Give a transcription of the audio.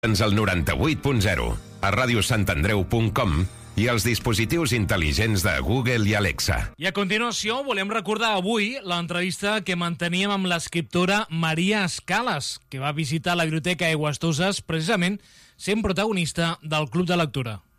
al 98.0, a radiosantandreu.com i els dispositius intel·ligents de Google i Alexa. I a continuació volem recordar avui l'entrevista que manteníem amb l'escriptora Maria Escalas, que va visitar la Biblioteca Aigües Toses precisament sent protagonista del Club de Lectura.